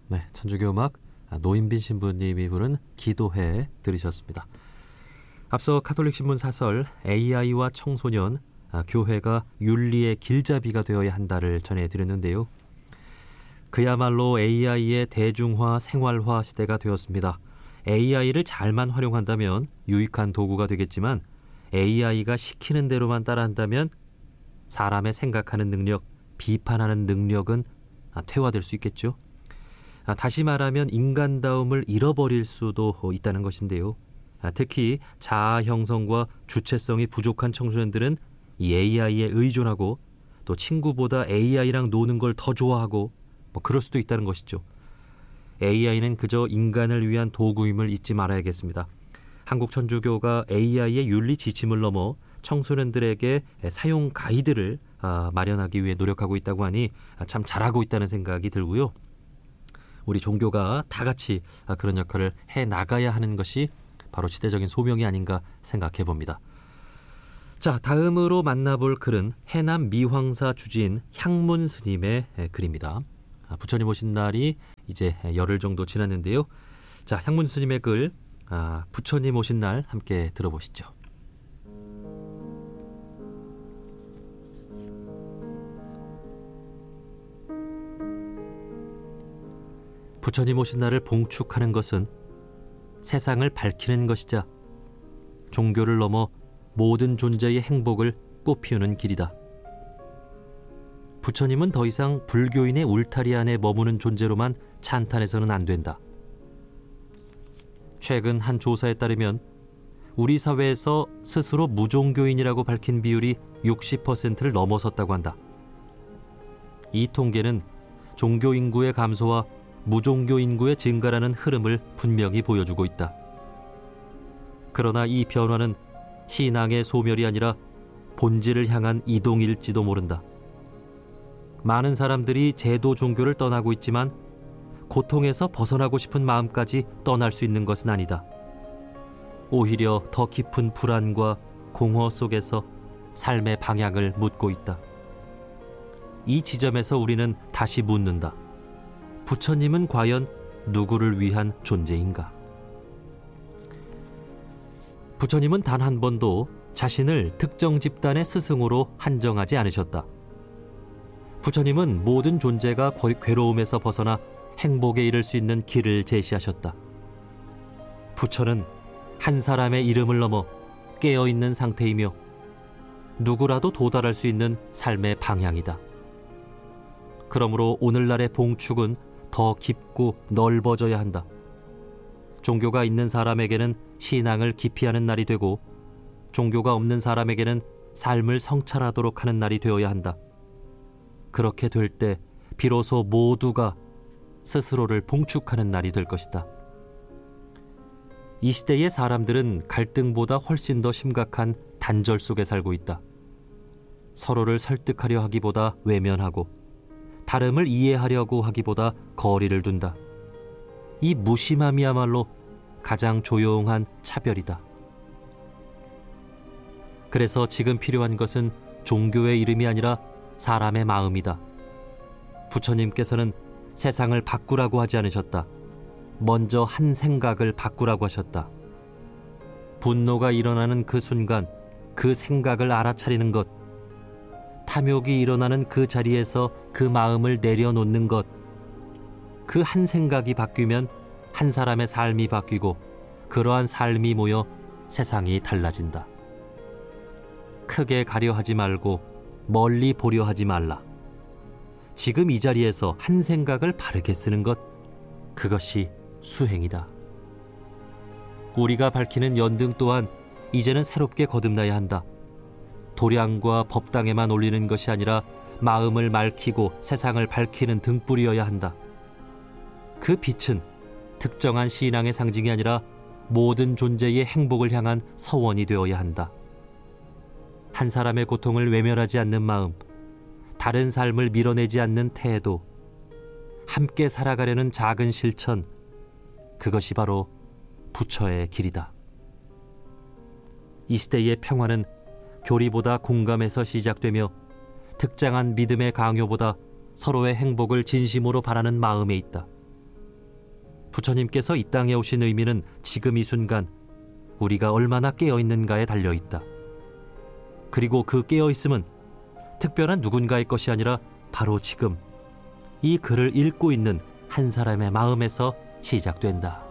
네, 천주교 음악 노인빈 신부님이 부른 기도해 들으셨습니다. 앞서 카톨릭 신문 사설 AI와 청소년, 교회가 윤리의 길잡이가 되어야 한다를 전해드렸는데요. 그야말로 AI의 대중화, 생활화 시대가 되었습니다. AI를 잘만 활용한다면 유익한 도구가 되겠지만 AI가 시키는 대로만 따라한다면 사람의 생각하는 능력, 비판하는 능력은 퇴화될 수 있겠죠. 다시 말하면 인간다움을 잃어버릴 수도 있다는 것인데요. 특히 자아 형성과 주체성이 부족한 청소년들은 이 AI에 의존하고 또 친구보다 AI랑 노는 걸 더 좋아하고 그럴 수도 있다는 것이죠. AI는 그저 인간을 위한 도구임을 잊지 말아야겠습니다. 한국 천주교가 AI의 윤리 지침을 넘어 청소년들에게 사용 가이드를 마련하기 위해 노력하고 있다고 하니 참 잘하고 있다는 생각이 들고요. 우리 종교가 다 같이 그런 역할을 해나가야 하는 것이 바로 시대적인 소명이 아닌가 생각해 봅니다. 자, 다음으로 만나볼 글은 해남 미황사 주지인 향문 스님의 글입니다. 부처님 오신 날이 이제 열흘 정도 지났는데요. 자, 향문 스님의 글, 부처님 오신 날 함께 들어보시죠. 부처님 오신 날을 봉축하는 것은 세상을 밝히는 것이자 종교를 넘어 모든 존재의 행복을 꽃피우는 길이다. 부처님은 더 이상 불교인의 울타리 안에 머무는 존재로만 찬탄해서는 안 된다. 최근 한 조사에 따르면 우리 사회에서 스스로 무종교인이라고 밝힌 비율이 60%를 넘어섰다고 한다. 이 통계는 종교 인구의 감소와 무종교 인구의 증가라는 흐름을 분명히 보여주고 있다. 그러나 이 변화는 신앙의 소멸이 아니라 본질을 향한 이동일지도 모른다. 많은 사람들이 제도 종교를 떠나고 있지만 고통에서 벗어나고 싶은 마음까지 떠날 수 있는 것은 아니다. 오히려 더 깊은 불안과 공허 속에서 삶의 방향을 묻고 있다. 이 지점에서 우리는 다시 묻는다. 부처님은 과연 누구를 위한 존재인가? 부처님은 단 한 번도 자신을 특정 집단의 스승으로 한정하지 않으셨다. 부처님은 모든 존재가 괴로움에서 벗어나 행복에 이를 수 있는 길을 제시하셨다. 부처는 한 사람의 이름을 넘어 깨어있는 상태이며 누구라도 도달할 수 있는 삶의 방향이다. 그러므로 오늘날의 봉축은 더 깊고 넓어져야 한다. 종교가 있는 사람에게는 신앙을 깊이 하는 날이 되고 종교가 없는 사람에게는 삶을 성찰하도록 하는 날이 되어야 한다. 그렇게 될 때 비로소 모두가 스스로를 봉축하는 날이 될 것이다. 이 시대의 사람들은 갈등보다 훨씬 더 심각한 단절 속에 살고 있다. 서로를 설득하려 하기보다 외면하고 다름을 이해하려고 하기보다 거리를 둔다. 이 무심함이야말로 가장 조용한 차별이다. 그래서 지금 필요한 것은 종교의 이름이 아니라 사람의 마음이다. 부처님께서는 세상을 바꾸라고 하지 않으셨다. 먼저 한 생각을 바꾸라고 하셨다. 분노가 일어나는 그 순간 그 생각을 알아차리는 것, 탐욕이 일어나는 그 자리에서 그 마음을 내려놓는 것, 그 한 생각이 바뀌면 한 사람의 삶이 바뀌고 그러한 삶이 모여 세상이 달라진다. 크게 가려 하지 말고 멀리 보려 하지 말라. 지금 이 자리에서 한 생각을 바르게 쓰는 것, 그것이 수행이다. 우리가 밝히는 연등 또한 이제는 새롭게 거듭나야 한다. 도량과 법당에만 올리는 것이 아니라 마음을 맑히고 세상을 밝히는 등불이어야 한다. 그 빛은 특정한 신앙의 상징이 아니라 모든 존재의 행복을 향한 서원이 되어야 한다. 한 사람의 고통을 외면하지 않는 마음, 다른 삶을 밀어내지 않는 태도, 함께 살아가려는 작은 실천, 그것이 바로 부처의 길이다. 이 시대의 평화는 교리보다 공감에서 시작되며 특정한 믿음의 강요보다 서로의 행복을 진심으로 바라는 마음에 있다. 부처님께서 이 땅에 오신 의미는 지금 이 순간 우리가 얼마나 깨어있는가에 달려있다. 그리고 그 깨어있음은 특별한 누군가의 것이 아니라 바로 지금 이 글을 읽고 있는 한 사람의 마음에서 시작된다.